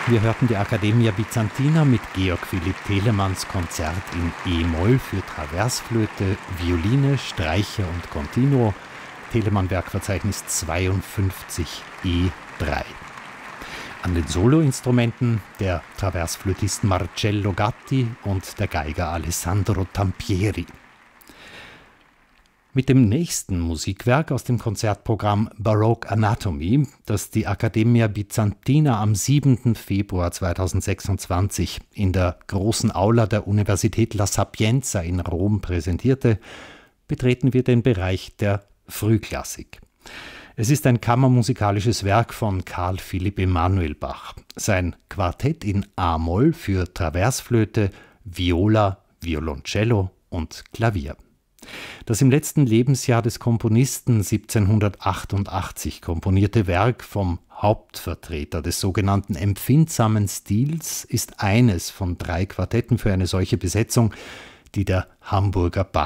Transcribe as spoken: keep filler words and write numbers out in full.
Wir hörten die Accademia Byzantina mit Georg Philipp Telemanns Konzert in E-Moll für Traversflöte, Violine, Streicher und Continuo, Telemann Werkverzeichnis zweiundfünfzig E drei. An den Soloinstrumenten der Traversflötist Marcello Gatti und der Geiger Alessandro Tampieri. Mit dem nächsten Musikwerk aus dem Konzertprogramm Baroque Anatomy, das die Accademia Byzantina am siebten Februar zweitausendsechsundzwanzig in der großen Aula der Universität La Sapienza in Rom präsentierte, betreten wir den Bereich der Frühklassik. Es ist ein kammermusikalisches Werk von Carl Philipp Emanuel Bach. Sein Quartett in A-Moll für Traversflöte, Viola, Violoncello und Klavier. Das im letzten Lebensjahr des Komponisten siebzehnhundertachtundachtzig komponierte Werk vom Hauptvertreter des sogenannten empfindsamen Stils ist eines von drei Quartetten für eine solche Besetzung, die der Hamburger